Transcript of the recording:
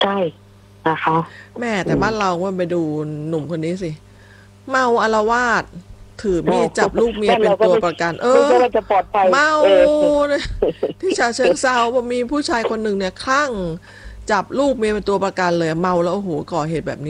ใช่นะคะแม่แต่บ้านเราว่าไปดูหนุ่มคนนี้สิเมาอาละวาดถือโอ้มีดจับลูกเมียบ้านเป็นเราก็ไม่ตัวประกันใช่ว่าจะปลอดภัยเมาเออที่ฉะเชิงเซาว่ามีผู้ชายคนหนึ่งเนี่ยคลั่งจับลูกเมียเป็นตัวประกันเลยเมาแล้วโอ้โหก่อเหตุแบบนี้